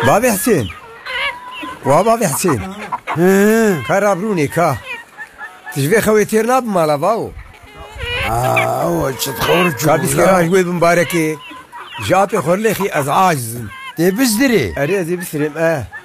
بابي حسين وبابي حسين كرابروني كا تجبي خويتير ناب مالا باو وش تخرج كابيس كراج ويب مباركي جابي خورليخي ازعاج تبزدري اريزي بسرم